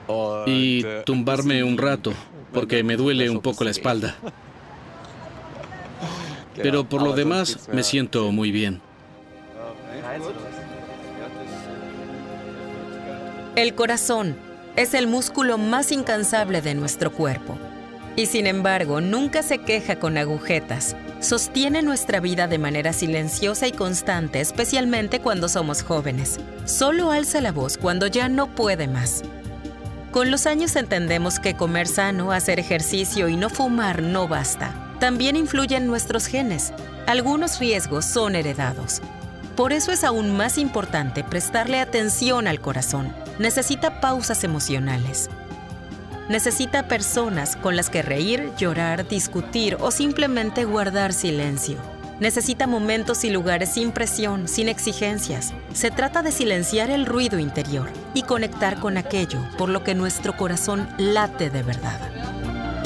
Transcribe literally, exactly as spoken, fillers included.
y tumbarme un rato, porque me duele un poco la espalda. Pero por lo demás, me siento muy bien. El corazón es el músculo más incansable de nuestro cuerpo. Y sin embargo, nunca se queja con agujetas. Sostiene nuestra vida de manera silenciosa y constante, especialmente cuando somos jóvenes. Solo alza la voz cuando ya no puede más. Con los años entendemos que comer sano, hacer ejercicio y no fumar no basta. También influyen nuestros genes. Algunos riesgos son heredados. Por eso es aún más importante prestarle atención al corazón. Necesita pausas emocionales. Necesita personas con las que reír, llorar, discutir o simplemente guardar silencio. Necesita momentos y lugares sin presión, sin exigencias. Se trata de silenciar el ruido interior y conectar con aquello por lo que nuestro corazón late de verdad.